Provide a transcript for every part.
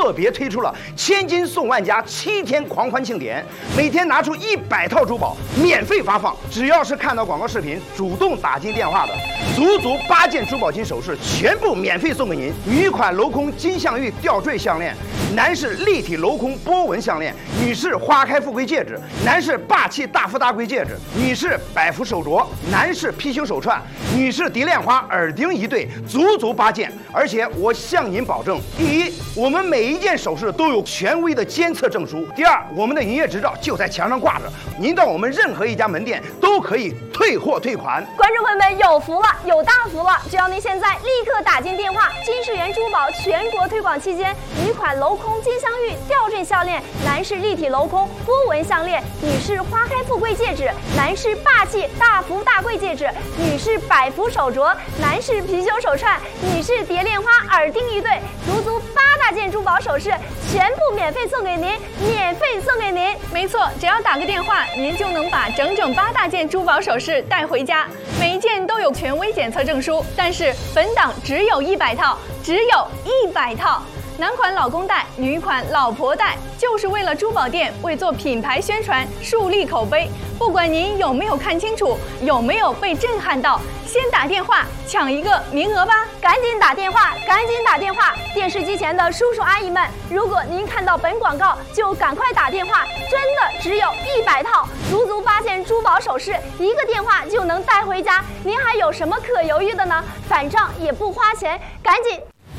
特别推出了千金送万家7天狂欢庆典，每天拿出100套珠宝免费发放，只要是看到广告视频主动打进电话的，足足8件珠宝金首饰全部免费送给您。女款镂空金镶玉吊坠项链，男士立体镂空波纹项链，女士花开富贵戒指，男士霸气大富大贵戒指，女士百福手镯，男士貔貅手串，女士蝶恋花耳钉一对，足足8件。而且我向您保证，第一，我们每一件首饰都有权威的监测证书；第二，我们的营业执照就在墙上挂着，您到我们任何一家门店都可以退货退款。 观众朋友们有福了，有大福了！只要您现在立刻打进电话，金世元珠宝全国推广期间，女款镂空金镶玉吊坠项链，男士立体镂空波纹项链，女士花开富贵戒指，男士霸气大福大贵戒指，女士百福手镯，男士貔貅手串，女士蝶恋花耳钉一对，足足8大件珠宝首饰全部免费送给您，免费送给您。 没错，只要打个电话，您就能把整整8大件珠宝首饰带回家，每一件都有权威检测证书。但是本档只有100套，只有100套。男款老公戴，女款老婆戴，就是为了珠宝店为做品牌宣传、树立口碑。不管您有没有看清楚，有没有被震撼到，先打电话抢一个名额吧！ 赶紧打电话，赶紧打电话！电视机前的叔叔阿姨们，如果您看到本广告，就赶快打电话，真的只有100套，足足8件珠宝首饰，一个电话就能带回家。您还有什么可犹豫的呢？反正也不花钱，赶紧！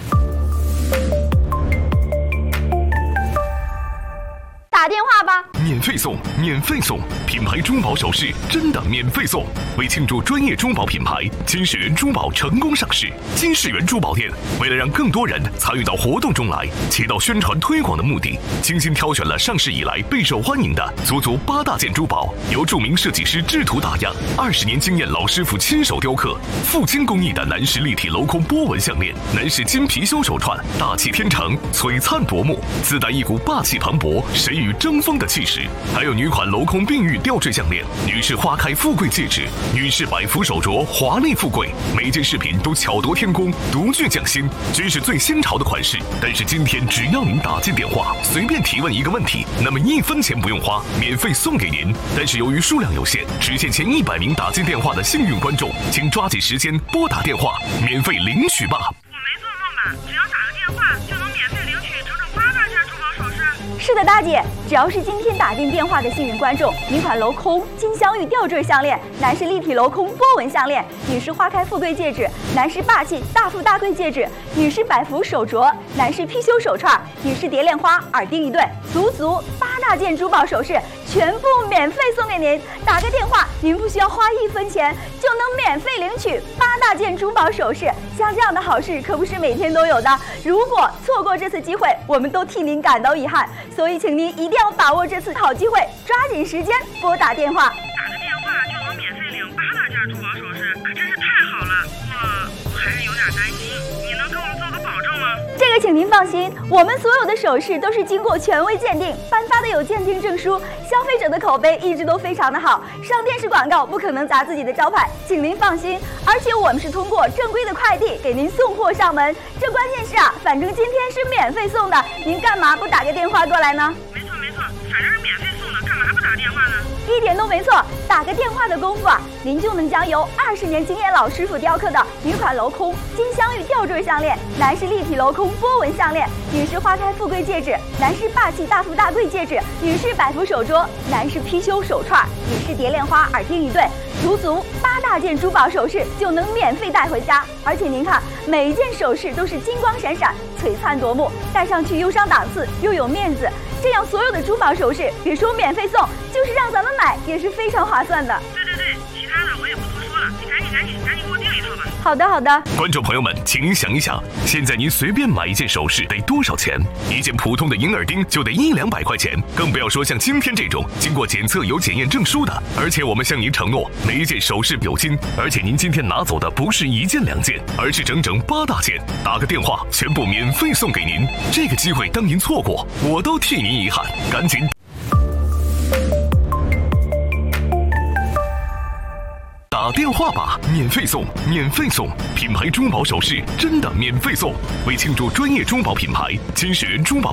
打电话吧！ 免费送，免费送！品牌珠宝首饰真的免费送！为庆祝专业珠宝品牌金世元珠宝成功上市，金世元珠宝店为了让更多人参与到活动中来，起到宣传推广的目的，精心挑选了上市以来备受欢迎的足足8大件珠宝，由著名设计师制图打样，20年经验老师傅亲手雕刻，富精工艺的男士立体镂空波纹项链，男士金貔貅手串，大气天成，璀璨夺目，自带一股霸气磅礴、谁与争锋的气势。还有女款镂空碧玉吊坠项链，女士花开富贵戒指，女士百福手镯，华丽富贵。每件饰品都巧夺天工，独具匠心，均是最新潮的款式。但是今天只要您打进电话，随便提问一个问题，那么1分钱不用花，免费送给您。但是由于数量有限，只限前100名打进电话的幸运观众，请抓紧时间拨打电话，免费领取吧。 我没做梦吧？只要打个电话就能免费领取整整8大件珠宝首饰？ 是的，大姐，只要是今天打进电话的幸运观众，女款镂空金镶玉吊坠项链，男士立体镂空波纹项链，女士花开富贵戒指，男士霸气大富大贵戒指，女士百福手镯，男士貔貅手串，女士蝶恋花耳钉一对，足足8大件珠宝首饰全部免费送给您。打个电话，您不需要花1分钱就能免费领取8大件珠宝首饰。像这样的好事可不是每天都有的，如果错过这次机会，我们都替您感到遗憾。所以请您一定要把握这次好机会，抓紧时间拨打电话。 打个电话就能免费领8大件珠宝首饰，可真是太好了。我还是有点担心，你能给我们做个保证吗？ 这个请您放心，我们所有的首饰都是经过权威鉴定颁发的有鉴定证书，消费者的口碑一直都非常的好，上电视广告不可能砸自己的招牌，请您放心。而且我们是通过正规的快递给您送货上门，这关键是反正今天是免费送的，您干嘛不打个电话过来呢？ 没错，反正是免费送的，干嘛不打电话呢？ 一点都没错，打个电话的功夫您就能将由20年经验老师傅雕刻的女款镂空金镶玉吊坠项链，男士立体镂空波纹项链，女士花开富贵戒指，男士霸气大富大贵戒指，女士百福手镯，男士貔貅手串，女士蝶恋花耳钉一对，足足8大件珠宝首饰就能免费带回家。而且您看，每一件首饰都是金光闪闪，璀璨夺目，戴上去又上档次又有面子。这样所有的珠宝首饰，别说免费送，就是让咱们买也是非常划算的。 对，其他的我也不多说了，你赶紧给我订一套吧。 好的。 观众朋友们，请您想一想，现在您随便买一件首饰得多少钱？一件普通的银耳钉就得100-200块钱，更不要说像今天这种经过检测有检验证书的。而且我们向您承诺，每一件首饰有金，而且您今天拿走的不是1件2件，而是整整8大件。打个电话，全部免费送给您。这个机会当您错过，我都替您遗憾。赶紧打电话吧，免费送，免费送！品牌珠宝首饰真的免费送！为庆祝专业珠宝品牌金世元珠宝